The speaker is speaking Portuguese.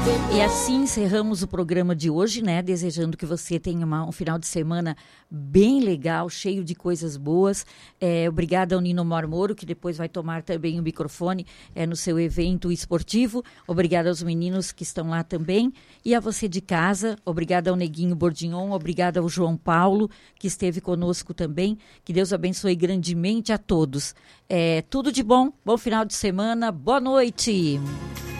E assim encerramos o programa de hoje, né? Desejando que você tenha um final de semana bem legal, cheio de coisas boas. Obrigada ao Nino Marmoro, que depois vai tomar também o microfone no seu evento esportivo. Obrigada aos meninos que estão lá também. E a você de casa, obrigada ao Neguinho Bordignon, obrigada ao João Paulo, que esteve conosco também. Que Deus abençoe grandemente a todos. Tudo de bom, bom final de semana, boa noite!